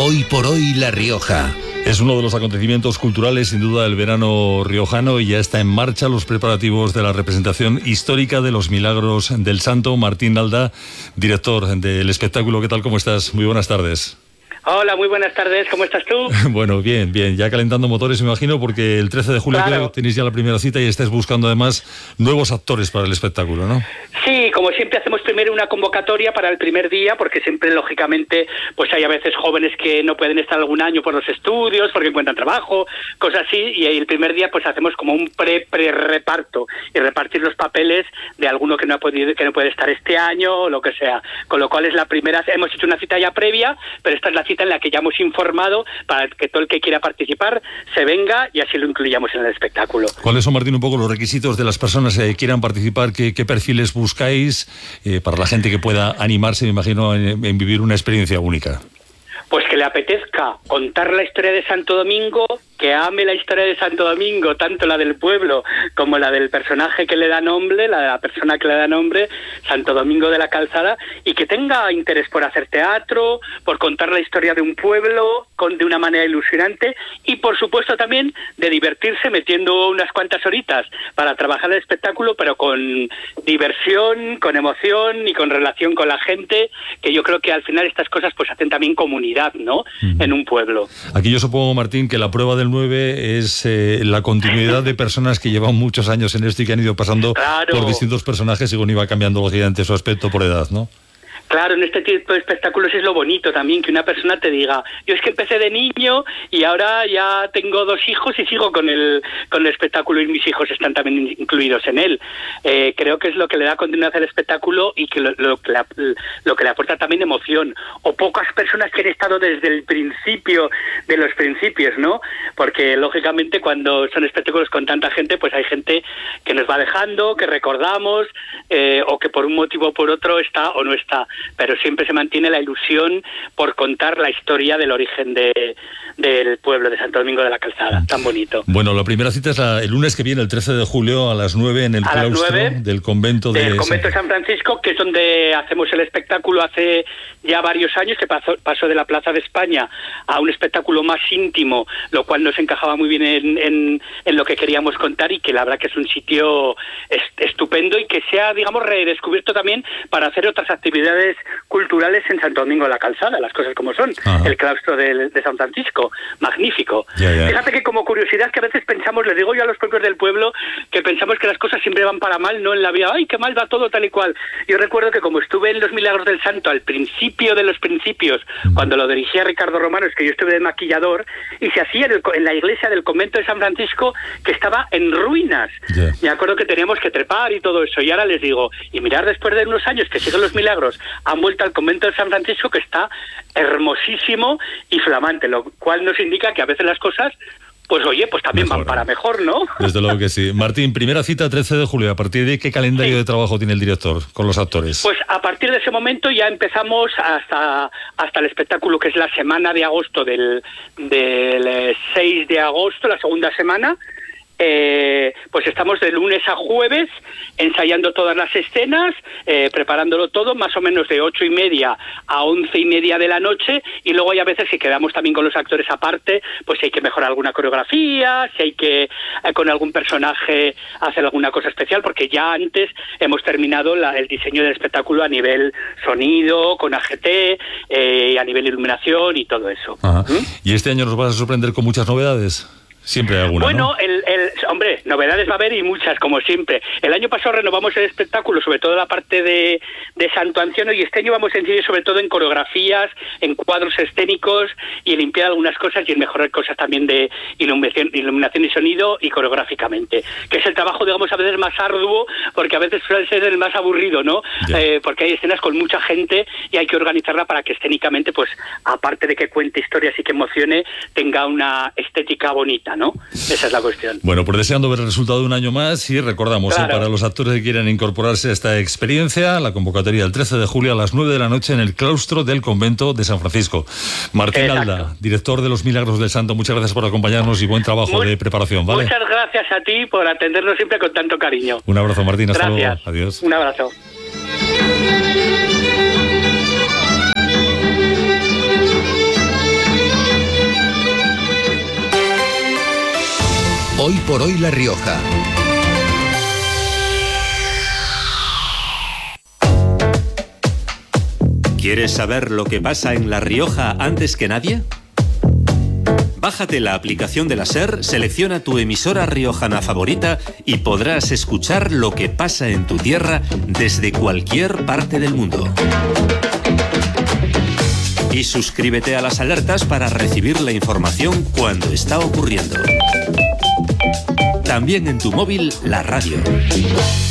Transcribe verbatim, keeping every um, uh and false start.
Hoy por hoy La Rioja. Es uno de los acontecimientos culturales, sin duda, del verano riojano, y ya está en marcha los preparativos de la representación histórica de los Milagros del Santo. Martín Alda, director del espectáculo. ¿Qué tal? ¿Cómo estás? Muy buenas tardes. Hola, muy buenas tardes, ¿cómo estás tú? Bueno, bien, bien, ya calentando motores, me imagino, porque el trece de julio claro. creo, tenéis ya la primera cita y estáis buscando además nuevos actores para el espectáculo, ¿no? Sí, como siempre hacemos primero una convocatoria para el primer día, porque siempre, lógicamente, pues hay a veces jóvenes que no pueden estar algún año por los estudios, porque encuentran trabajo, cosas así, y el primer día pues hacemos como un pre-pre-reparto, y repartir los papeles de alguno que no ha podido, que no puede estar este año, o lo que sea, con lo cual es la primera, hemos hecho una cita ya previa, pero esta es la cita en la que ya hemos informado para que todo el que quiera participar se venga y así lo incluyamos en el espectáculo. ¿Cuáles son, Martín, un poco los requisitos de las personas que quieran participar? ¿Qué, qué perfiles buscáis eh, para la gente que pueda animarse, me imagino, en, en vivir una experiencia única? Pues que le apetezca contar la historia de Santo Domingo, que ame la historia de Santo Domingo, tanto la del pueblo como la del personaje que le da nombre, la de la persona que le da nombre, Santo Domingo de la Calzada, y que tenga interés por hacer teatro, por contar la historia de un pueblo con, de una manera ilusionante, y por supuesto también de divertirse metiendo unas cuantas horitas para trabajar el espectáculo, pero con diversión, con emoción y con relación con la gente, que yo creo que al final estas cosas pues hacen también comunidad, ¿no? Uh-huh. En un pueblo. Aquí yo supongo, Martín, que la prueba del nueve es eh, la continuidad de personas que llevan muchos años en esto y que han ido pasando claro. por distintos personajes según iba cambiando lógicamente su aspecto por edad, ¿no? Claro, en este tipo de espectáculos es lo bonito también, que una persona te diga, yo es que empecé de niño y ahora ya tengo dos hijos y sigo con el con el espectáculo y mis hijos están también incluidos en él. Eh, creo que es lo que le da continuidad al espectáculo y que lo, lo, que le, lo que le aporta también emoción. O pocas personas que han estado desde el principio de los principios, ¿no? Porque lógicamente cuando son espectáculos con tanta gente, pues hay gente que nos va dejando, que recordamos, eh, o que por un motivo o por otro está o no está. Pero siempre se mantiene la ilusión por contar la historia del origen de, del pueblo de Santo Domingo de la Calzada, tan bonito. Bueno, la primera cita es la, el lunes que viene, el trece de julio, a las nueve en el a claustro del convento de del convento de San Francisco, que es donde hacemos el espectáculo hace ya varios años, que pasó, pasó de la Plaza de España a un espectáculo más íntimo, lo cual nos encajaba muy bien en, en, en lo que queríamos contar, y que la verdad que es un sitio est- estupendo y que se ha, digamos, redescubierto también para hacer otras actividades culturales en Santo Domingo de la Calzada, las cosas como son. Ajá. El claustro de, de San Francisco, magnífico. Ya, ya. Fíjate que como curiosidad que a veces pensamos, les digo yo a los propios del pueblo, que pensamos que las cosas siempre van para mal, no en la vida, ay, qué mal va todo, tal y cual. Yo recuerdo que como estuve en los Milagros del Santo al principio de los principios, uh-huh. cuando lo dirigía Ricardo Romano, es que yo estuve de maquillador, y se hacía en, el, en la iglesia del convento de San Francisco, que estaba en ruinas. Yeah. Me acuerdo que teníamos que trepar y todo eso, y ahora les digo, y mirar después de unos años que siguen los milagros, han vuelto al convento de San Francisco, que está hermosísimo y flamante, lo cual nos indica que a veces las cosas, pues oye, pues también mejor, van para mejor, ¿no? Desde luego que sí. Martín, primera cita trece de julio, ¿a partir de qué calendario sí. de trabajo tiene el director con los actores? Pues a partir de ese momento ya empezamos hasta hasta el espectáculo, que es la semana de agosto, del, del seis de agosto, la segunda semana. Eh, pues estamos de lunes a jueves ensayando todas las escenas, eh, preparándolo todo, más o menos de ocho y media a once y media de la noche, y luego hay a veces que quedamos también con los actores aparte, pues si hay que mejorar alguna coreografía, si hay que eh, con algún personaje hacer alguna cosa especial, porque ya antes hemos terminado la, el diseño del espectáculo a nivel sonido, con A G T, eh, a nivel iluminación y todo eso. Ajá. ¿Mm? ¿Y este año nos vas a sorprender con muchas novedades? Siempre hay alguna, Bueno, ¿no? el, el, hombre, novedades va a haber y muchas, como siempre. El año pasado renovamos el espectáculo, sobre todo la parte de, de Santo Anciano, y este año vamos a incidir sobre todo en coreografías, en cuadros escénicos y en limpiar algunas cosas y en mejorar cosas también de iluminación, iluminación y sonido y coreográficamente, que es el trabajo, digamos, a veces más arduo, porque a veces suele ser el más aburrido, ¿no? Yeah. Eh, porque hay escenas con mucha gente y hay que organizarla para que escénicamente, pues, aparte de que cuente historias y que emocione, tenga una estética bonita, ¿no? Esa es la cuestión. Bueno, pues deseando ver el resultado de un año más, y recordamos, claro. eh, para los actores que quieran incorporarse a esta experiencia, la convocatoria el trece de julio a las nueve de la noche en el claustro del convento de San Francisco. Martín Exacto. Alda, director de los Milagros del Santo, muchas gracias por acompañarnos y buen trabajo Muy, de preparación, ¿vale? Muchas gracias a ti por atendernos siempre con tanto cariño. Un abrazo, Martín, hasta gracias. luego. Adiós. Un abrazo. Hoy por hoy La Rioja. ¿Quieres saber lo que pasa en La Rioja antes que nadie? Bájate la aplicación de la SER, selecciona tu emisora riojana favorita y podrás escuchar lo que pasa en tu tierra desde cualquier parte del mundo. Y suscríbete a las alertas para recibir la información cuando está ocurriendo. También en tu móvil, la radio.